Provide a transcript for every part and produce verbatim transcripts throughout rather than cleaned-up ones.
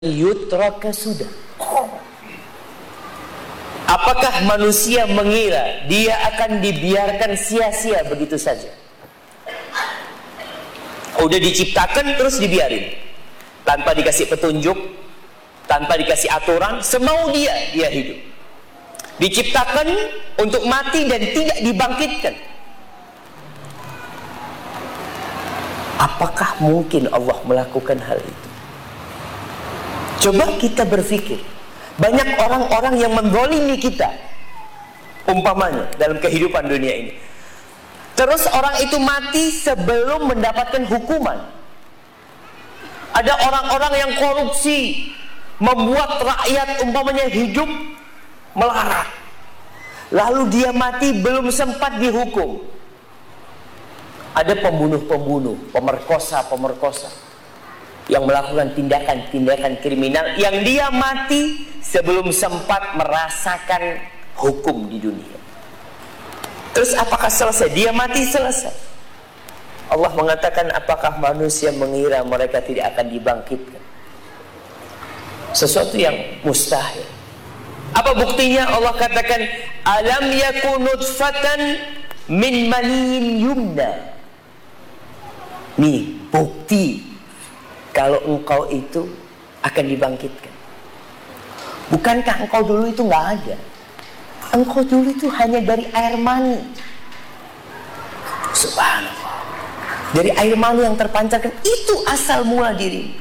yutraka sudah. Apakah manusia mengira dia akan dibiarkan sia-sia begitu saja? Udah diciptakan terus dibiarin, tanpa dikasih petunjuk, tanpa dikasih aturan, semau dia dia hidup. Diciptakan untuk mati dan tidak dibangkitkan. Apakah mungkin Allah melakukan hal itu? Coba kita berpikir, banyak orang-orang yang menzalimi kita, umpamanya dalam kehidupan dunia ini. Terus orang itu mati sebelum mendapatkan hukuman. Ada orang-orang yang korupsi, membuat rakyat umpamanya hidup melarat. Lalu dia mati belum sempat dihukum. Ada pembunuh-pembunuh, pemerkosa-pemerkosa yang melakukan tindakan-tindakan kriminal yang dia mati sebelum sempat merasakan hukum di dunia. Terus apakah selesai? Dia mati selesai. Allah mengatakan, apakah manusia mengira mereka tidak akan dibangkitkan? Sesuatu yang mustahil. Apa buktinya? Allah katakan, alam yakun nutfatan min maniyin yumna. Nih bukti kalau engkau itu akan dibangkitkan. Bukankah engkau dulu itu nggak ada? Engkau dulu itu hanya dari air mani. Subhanallah. Dari air mani yang terpancarkan, itu asal mula diri.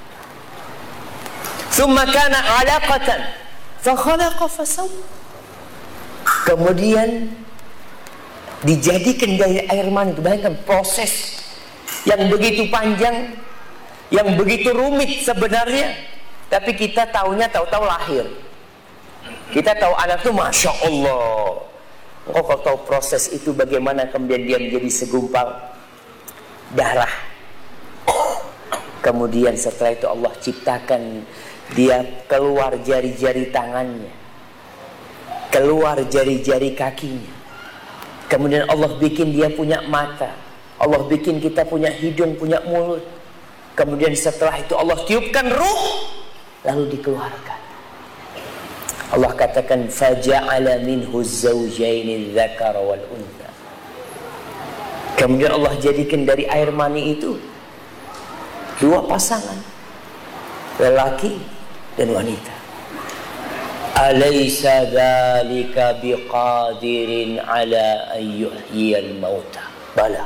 Tsumma kana 'alaqatan fa khalaqa fa sawwa. Kemudian dijadikan dari air mani. Bayangkan proses yang begitu panjang, yang begitu rumit sebenarnya, tapi kita taunya tahu-tahu lahir. Kita tahu anak itu masya Allah. Engkau kalau tahu proses itu bagaimana kemudian dia menjadi segumpal darah. Kemudian setelah itu Allah ciptakan dia keluar jari-jari tangannya, keluar jari-jari kakinya. Kemudian Allah bikin dia punya mata, Allah bikin kita punya hidung, punya mulut. Kemudian setelah itu Allah tiupkan ruh, lalu dikeluarkan. Allah katakan, faja'ala minhu zawjaini dzakara wal untha. Kemudian Allah jadikan dari air mani itu dua pasangan, lelaki dan wanita. Alaysa dzalika biqadirin ala an yuhyiyal mauta. Bala.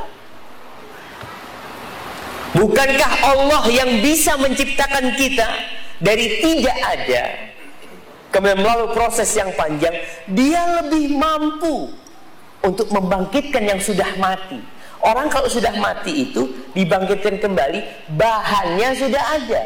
Bukankah Allah yang bisa menciptakan kita dari tidak ada, kemudian melalui proses yang panjang, dia lebih mampu untuk membangkitkan yang sudah mati. Orang kalau sudah mati itu dibangkitkan kembali, bahannya sudah ada.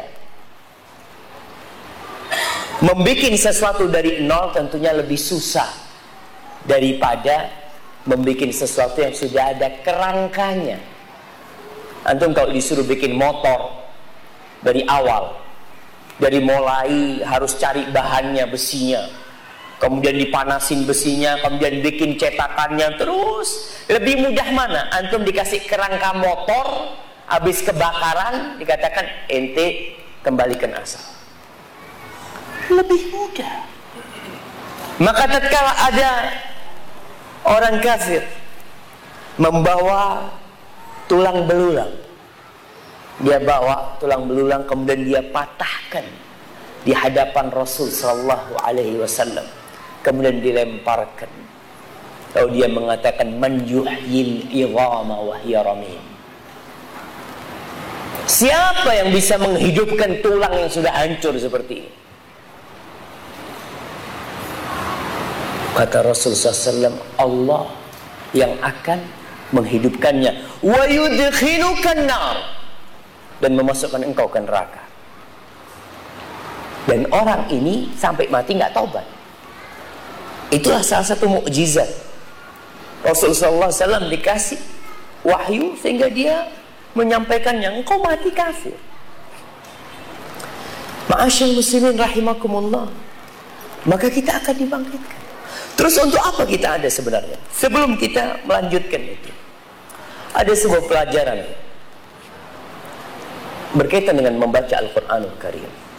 Membikin sesuatu dari nol tentunya lebih susah daripada membikin sesuatu yang sudah ada kerangkanya. Antum kalau disuruh bikin motor dari awal, dari mulai harus cari bahannya, besinya, kemudian dipanasin besinya, kemudian bikin cetakannya, terus lebih mudah mana? Antum dikasih kerangka motor, habis kebakaran dikatakan ente kembalikan asal. Lebih mudah. Maka tatkala ada orang kafir membawa tulang belulang, dia bawa tulang belulang, kemudian dia patahkan di hadapan Rasul Sallallahu Alaihi Wasallam, kemudian dilemparkan. Lalu dia mengatakan, man yuhyil idhama wa hiya ramim. Siapa yang bisa menghidupkan tulang yang sudah hancur seperti ini? Kata Rasul Sallallahu Alaihi Wasallam, Allah yang akan menghidupkannya, wa yudkhilukan nar, dan memasukkan engkau ke neraka. Dan orang ini sampai mati nggak taubat. Itulah salah satu mukjizat Rasul sallallahu alaihi wasallam, dikasih wahyu sehingga dia menyampaikannya. Engkau mati kafir. Ma'asyal muslimin rahimakumullah. Maka kita akan dibangkitkan. Terus untuk apa kita ada sebenarnya? Sebelum kita melanjutkan itu, ada sebuah pelajaran berkaitan dengan membaca Al-Quranul Karim.